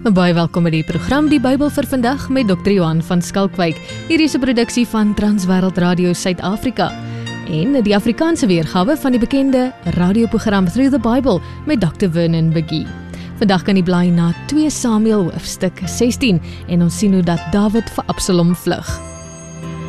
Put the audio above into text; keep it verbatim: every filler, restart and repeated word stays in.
Baie welkom by die program Die Bybel vir vandag met dokter Johan van Skalkwyk. Hier is 'n produksie van Transwêreld Radio Suid-Afrika en die Afrikaanse weergawe van die bekende radioprogram Through the Bible met dokter Vernon Biggie. Vandag kan jy blaai na twee Samuel hoofstuk sestien en ons sien hoe dat Dawid vir Absalom vlug.